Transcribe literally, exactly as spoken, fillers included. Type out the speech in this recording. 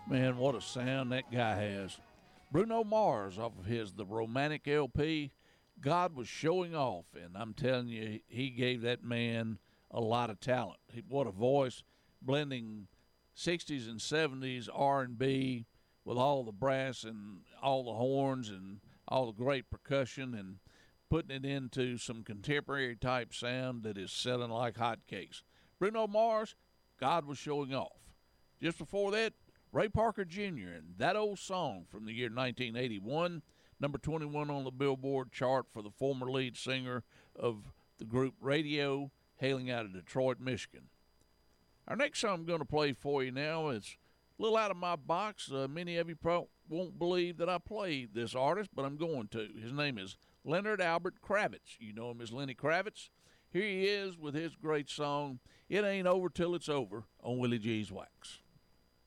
Man, what a sound that guy has. Bruno Mars off of his The Romantic L P. God was showing off, and I'm telling you, he gave that man a lot of talent. He, what a voice, blending sixties and seventies R and B with all the brass and all the horns and all the great percussion and putting it into some contemporary type sound that is selling like hotcakes. Bruno Mars, God was showing off. Just before that, Ray Parker Junior and That Old Song from the year nineteen eighty-one, number twenty-one on the Billboard chart for the former lead singer of the group Radio, hailing out of Detroit, Michigan. Our next song I'm going to play for you now is a little out of my box. Uh, many of you probably won't believe that I played this artist, but I'm going to. His name is Leonard Albert Kravitz. You know him as Lenny Kravitz. Here he is with his great song, It Ain't Over Till It's Over, on Willie G's Wax.